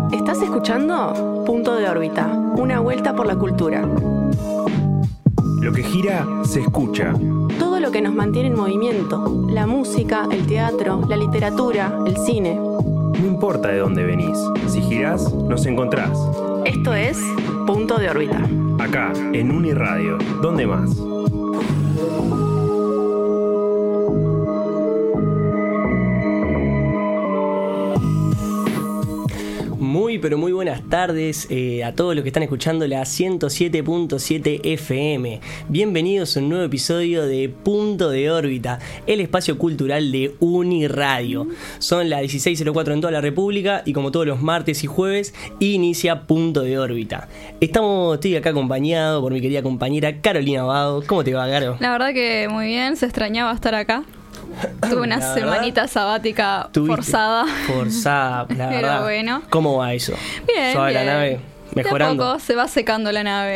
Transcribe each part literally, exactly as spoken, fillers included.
Estás escuchando Punto de Órbita, una vuelta por la cultura. Lo que gira se escucha. Todo lo que nos mantiene en movimiento, la música, el teatro, la literatura, el cine. No importa de dónde venís, si girás, nos encontrás. Esto es Punto de Órbita. Acá, en Uniradio. ¿Dónde más? Muy pero muy buenas tardes eh, a todos los que están escuchando la ciento siete punto siete F M. Bienvenidos a un nuevo episodio de Punto de Órbita, el espacio cultural de Uniradio. Son las dieciséis cero cuatro en toda la República y como todos los martes y jueves inicia Punto de Órbita. Estamos, estoy acá acompañado por mi querida compañera Carolina Abado. ¿Cómo te va, Caro? La verdad que muy bien, se extrañaba estar acá. Tuve una La semanita verdad, sabática tuviste forzada. Forzada, la Pero verdad. bueno. ¿Cómo va eso? Bien, ¿Suave bien. la nave? ¿Mejorando? De a poco se va secando la nave.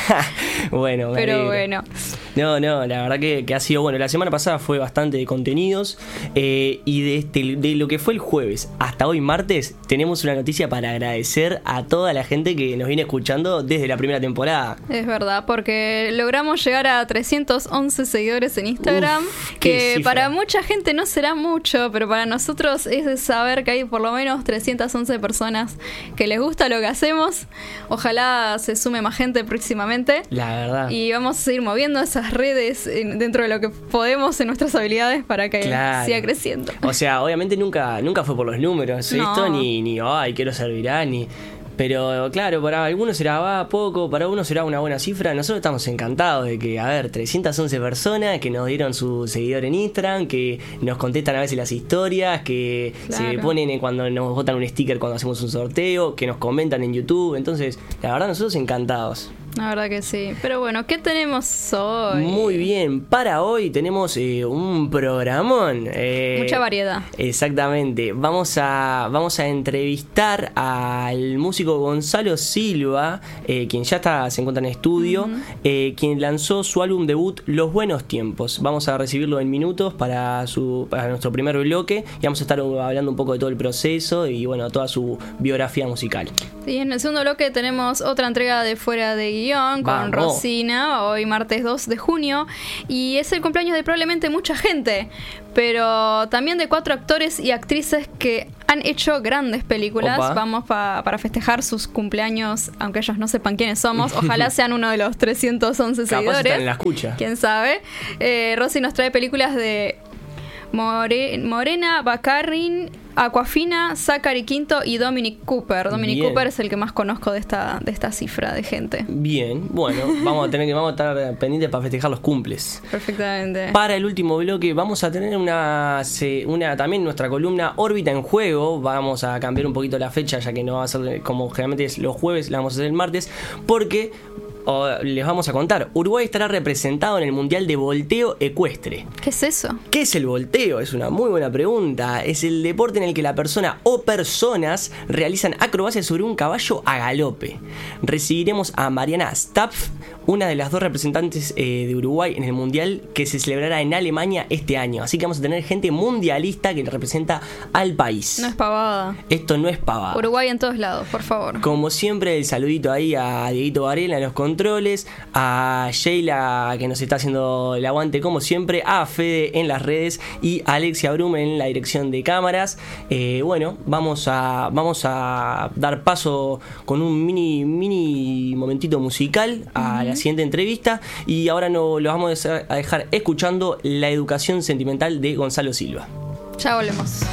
Bueno, me Pero alegro. bueno. No, no, la verdad que, que ha sido bueno. La semana pasada fue bastante de contenidos eh, y de, este, de lo que fue el jueves hasta hoy martes tenemos una noticia para agradecer a toda la gente que nos viene escuchando desde la primera temporada. Es verdad, porque logramos llegar a trescientos once seguidores en Instagram, Uf, qué que cifra. para mucha gente no será mucho, pero para nosotros es de saber que hay por lo menos trescientas once personas que les gusta lo que hacemos. Ojalá se sume más gente próximamente. La verdad. Y vamos a seguir moviendo esas redes en- dentro de lo que podemos en nuestras habilidades para que Claro. siga creciendo. O sea, obviamente nunca, nunca fue por los números No. esto, ni, ni ay, quiero ser viral, ni... Pero claro, para algunos será va poco, para unos será una buena cifra. Nosotros estamos encantados de que, a ver, trescientas once personas que nos dieron su seguidor en Instagram, que nos contestan a veces las historias, que Claro. se ponen en cuando nos botan un sticker cuando hacemos un sorteo, que nos comentan en YouTube. Entonces, la verdad, nosotros encantados. La verdad que sí. Pero bueno, ¿qué tenemos hoy? Muy bien, para hoy tenemos eh, un programón. eh, Mucha variedad. Exactamente. Vamos a, vamos a entrevistar al músico Gonzalo Silva, eh, quien ya está, se encuentra en estudio, Uh-huh. eh, quien lanzó su álbum debut Los Buenos Tiempos. Vamos a recibirlo en minutos para, su, para nuestro primer bloque y vamos a estar hablando un poco de todo el proceso y bueno, toda su biografía musical. Y en el segundo bloque tenemos otra entrega de Fuera de Guión con Vamos. Rosina, hoy martes dos de junio. Y es el cumpleaños de probablemente mucha gente, pero también de cuatro actores y actrices que han hecho grandes películas. Opa. Vamos pa- para festejar sus cumpleaños, aunque ellos no sepan quiénes somos. Ojalá sean uno de los trescientos once Capaz seguidores. están en la escucha. ¿Quién sabe? Eh, Rosy nos trae películas de More- Morena Baccarin, Aquafina, Zachary Quinto y Dominic Cooper. Dominic Bien. Cooper es el que más conozco de esta, de esta cifra de gente. Bien, bueno, vamos a tener que vamos a estar pendientes para festejar los cumples. Perfectamente. Para el último bloque vamos a tener una, se- una también nuestra columna Órbita en Juego. Vamos a cambiar un poquito la fecha, ya que no va a ser como generalmente es los jueves, la vamos a hacer el martes, porque o, les vamos a contar, Uruguay estará representado en el Mundial de Volteo Ecuestre. ¿Qué es eso? ¿Qué es el volteo? Es una muy buena pregunta. Es el deporte en el que la persona o personas realizan acrobacias sobre un caballo a galope. Recibiremos a Mariana Stapf, una de las dos representantes eh, de Uruguay en el Mundial que se celebrará en Alemania este año. Así que vamos a tener gente mundialista que representa al país. No es pavada. Esto no es pavada. Uruguay en todos lados, por favor. Como siempre, el saludito ahí a Dieguito Varela en los controles, a Sheila que nos está haciendo el aguante como siempre, a Fede en las redes y a Alexia Brum en la dirección de cámaras. Eh, bueno, vamos a, vamos a dar paso con un mini, mini momentito musical a la siguiente entrevista y ahora no, lo vamos a dejar escuchando La Educación Sentimental de Gonzalo Silva. Ya volvemos.